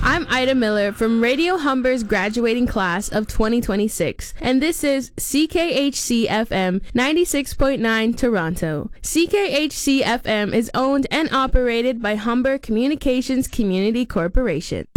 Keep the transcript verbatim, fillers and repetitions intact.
I'm Ida Miller from Radio Humber's graduating class of twenty twenty-six, and this is C K H C F M ninety-six point nine Toronto. C K H C F M is owned and operated by Humber Communications Community Corporation.